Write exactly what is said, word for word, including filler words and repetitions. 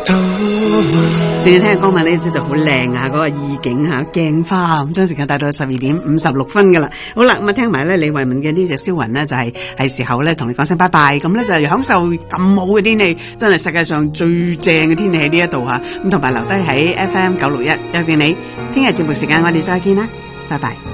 你聽嘅歌文呢，知道好靚啊，嗰、那個意境吓，鏡花咁，將時間帶到十二點五十六分噶啦。好啦，咁啊聽埋咧李慧敏嘅呢隻燒雲呢，就係、是、係時候咧同你講聲拜拜。咁咧就享受咁好嘅天氣，真係世界上最正嘅天氣喺呢一度吓。咁同埋留低喺 F M 九六一約定你，聽日節目時間我哋再見啦，拜拜。